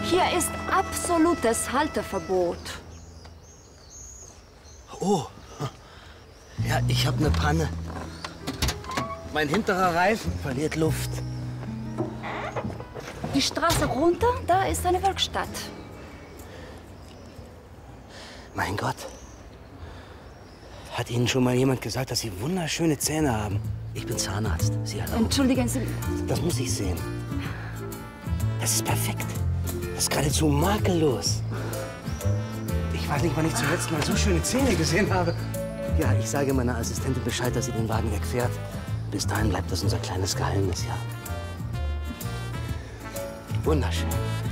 Hier ist absolutes Halteverbot. Oh, ja, ich habe eine Panne. Mein hinterer Reifen verliert Luft. Die Straße runter, da ist eine Werkstatt. Mein Gott. Hat Ihnen schon mal jemand gesagt, dass Sie wunderschöne Zähne haben? Ich bin Zahnarzt. Sie alle auch. Entschuldigen Sie. Das muss ich sehen. Das ist perfekt. Das ist geradezu makellos. Ich weiß nicht, wann ich zuletzt mal so schöne Zähne gesehen habe. Ja, ich sage meiner Assistentin Bescheid, dass sie den Wagen wegfährt. Bis dahin bleibt das unser kleines Geheimnis, ja. Wunderschön.